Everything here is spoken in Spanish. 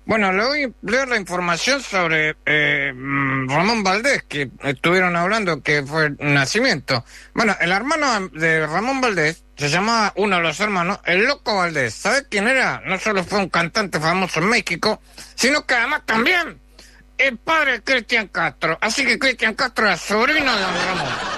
Bueno, le voy a leer la información sobre Ramón Valdés, que estuvieron hablando que fue el nacimiento. Bueno, el hermano de Ramón Valdés se llamaba, uno de los hermanos, el Loco Valdés. ¿Sabes quién era? No solo fue un cantante famoso en México, sino que además también el padre de Cristian Castro. Así que Cristian Castro era sobrino de don Ramón.